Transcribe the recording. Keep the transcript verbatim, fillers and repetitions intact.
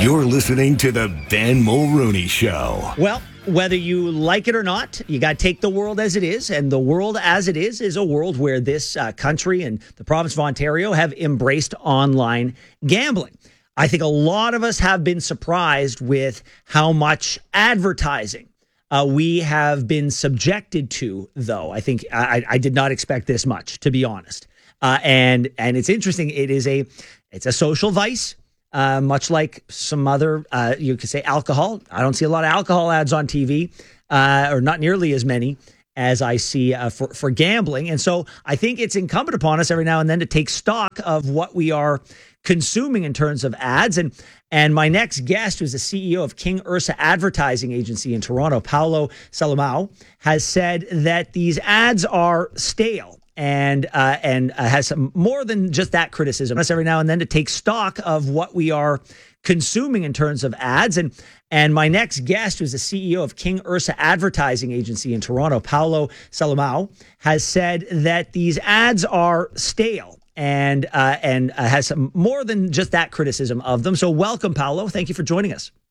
You're listening to the Ben Mulrooney Show. Well, whether you like it or not, you got to take the world as it is. And the world as it is is a world where this uh, country and the province of Ontario have embraced online gambling. I think a lot of us have been surprised with how much advertising uh, we have been subjected to, though. I think I, I did not expect this much, to be honest. Uh, and and it's interesting. It is a it's a social vice. Uh, much like some other, uh, you could say alcohol. I don't see a lot of alcohol ads on T V, uh, or not nearly as many as I see uh, for, for gambling. And so I think it's incumbent upon us every now and then to take stock of what we are consuming in terms of ads. And and my next guest, who's the C E O of King Ursa Advertising Agency in Toronto, Paolo Salamao, has said that these ads are stale. And uh, and uh, has some more than just that criticism. Us every now and then to take stock of what we are consuming in terms of ads. And and my next guest, who's the C E O of King Ursa Advertising Agency in Toronto, Paolo Salamao, has said that these ads are stale. And uh, and uh, has some more than just that criticism of them. So welcome, Paolo. Thank you for joining us.